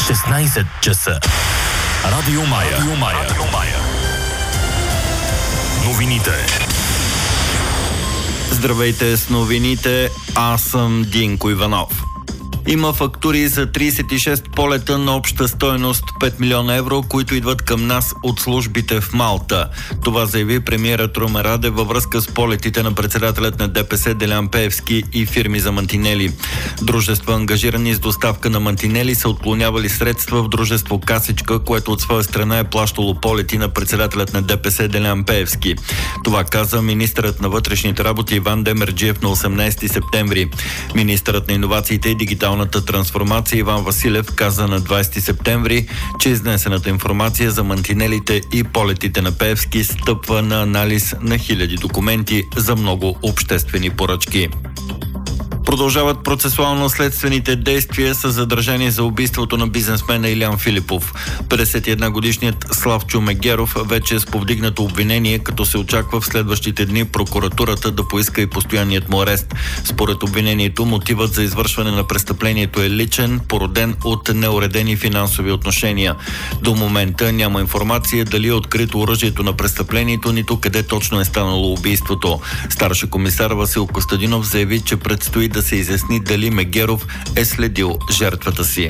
16 часа. Радио Мая. Новините. Здравейте с новините, аз съм Динко Иванов. Има фактури за 36 полета на обща стойност 5 милиона евро, които идват към нас от службите в Малта. Това заяви премиерът Румен Радев във връзка с полетите на председателят на ДПС Делян Пеевски и фирми за мантинели. Дружества, ангажирани с доставка на мантинели, са отклонявали средства в дружество Касичка, което от своя страна е плащало полети на председателят на ДПС Делян Пеевски. Това каза министърът на вътрешните работи Иван Демерджиев на 18 септември. Министърът на иновациите и дигиталната трансформация Иван Василев каза на 20 септември, че изнесената информация за мантинелите и полетите на Пеевски стъпва на анализ на хиляди документи за много обществени поръчки. Продължават процесуално-следствените действия с задържани за убийството на бизнесмена Илян Филипов. 51-годишният Славчо Мегеров вече е с повдигнато обвинение, като се очаква в следващите дни прокуратурата да поиска и постоянният му арест. Според обвинението, мотивът за извършване на престъплението е личен, породен от неуредени финансови отношения. До момента няма информация дали е открито оръжието на престъплението, нито къде точно е станало убийството. Старши комисар Васил Костадинов заяви, че предстои да се изясни дали Мегеров е следил жертвата си.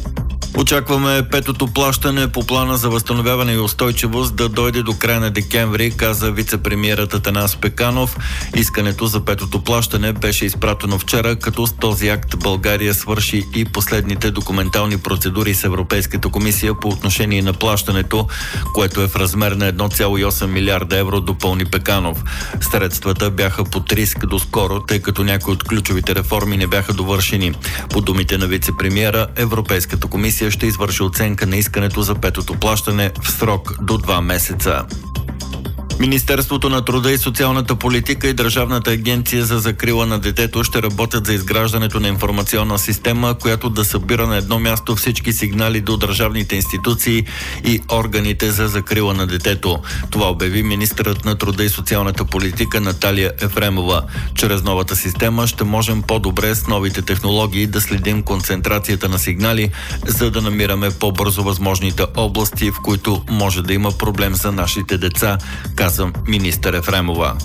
Очакваме петото плащане по плана за възстановяване и устойчивост да дойде до края на декември, каза вице-премиерът Атанас Пеканов. Искането за петото плащане беше изпратено вчера, като с този акт България свърши и последните документални процедури с Европейската комисия по отношение на плащането, което е в размер на 1,8 милиарда евро, допълни Пеканов. Средствата бяха под риск доскоро, тъй като някои от ключовите реформи не бяха довършени. По думите на вице-премиера, Европейската комисия ще извърши оценка на искането за петото плащане в срок до 2 месеца. Министерството на труда и социалната политика и Държавната агенция за закрила на детето ще работят за изграждането на информационна система, която да събира на едно място всички сигнали до държавните институции и органите за закрила на детето. Това обяви министърът на труда и социалната политика Наталия Ефремова. Чрез новата система ще можем по-добре с новите технологии да следим концентрацията на сигнали, за да намираме по-бързо възможните области, в които може да има проблем за нашите деца, каза министър Ефремова.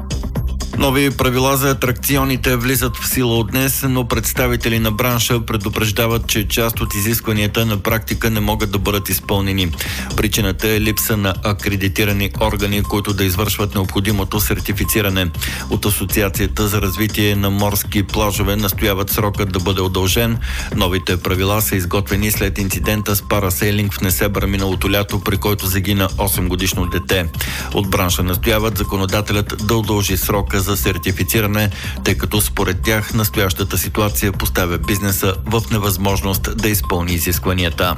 Нови правила за атракционите влизат в сила от днес, но представители на бранша предупреждават, че част от изискванията на практика не могат да бъдат изпълнени. Причината е липса на акредитирани органи, които да извършват необходимото сертифициране. От Асоциацията за развитие на морски плажове настояват срокът да бъде удължен. Новите правила са изготвени след инцидента с парасейлинг в Несебър миналото лято, при който загина 8-годишно дете. От бранша настояват законодателят да удължи срока за сертифициране, тъй като според тях настоящата ситуация поставя бизнеса в невъзможност да изпълни изискванията.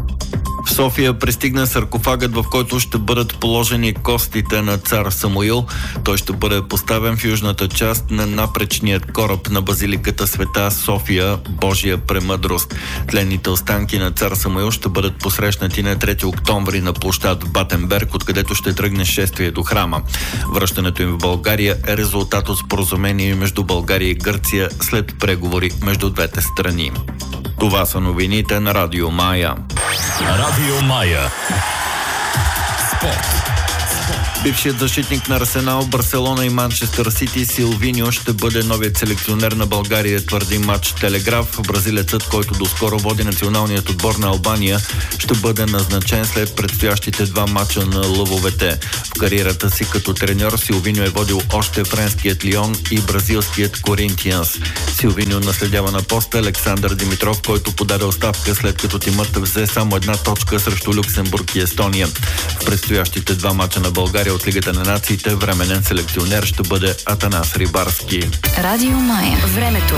В София пристигна саркофагът, в който ще бъдат положени костите на цар Самуил. Той ще бъде поставен в южната част на напречният кораб на базиликата Света София Божия премъдрост. Тленните останки на цар Самуил ще бъдат посрещнати на 3 октомври на площад Батенберг, откъдето ще тръгне шествие до храма. Връщането им в България е резултат от споразумение между България и Гърция след преговори между двете страни. Това са новините на Радио Мая. Радио Мая. Спорт. Бившият защитник на Арсенал, Барселона и Манчестър Сити Силвиньо ще бъде новият селекционер на България, твърди Матч Телеграф. Бразилецът, който доскоро води националният отбор на Албания, ще бъде назначен след предстоящите 2 мача на лъвовете. В кариерата си като треньор Силвиньо е водил още френският Лион и бразилският Коринтианс. Силвиньо наследява на поста Александър Димитров, който подаде оставка след като тимът взе само 1 точка срещу Люксембург и Естония. В предстоящите 2 мача на България от Лигата на нациите временен селекционер ще бъде Атанас Рибарски. Радио Мая. Времето.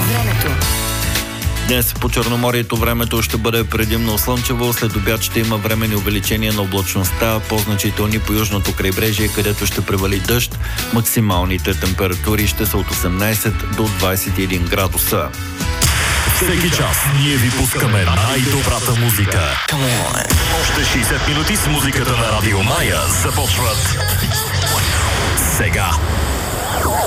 Днес по Черноморието времето ще бъде предимно слънчево, след обяд ще има временни увеличения на облачността, по-значителни по южното крайбрежие, където ще превали дъжд. Максималните температури ще са от 18 до 21 градуса. Всеки час ние ви пускаме най-добрата музика. Още 60 минути с музиката на Радио Мая започват сега.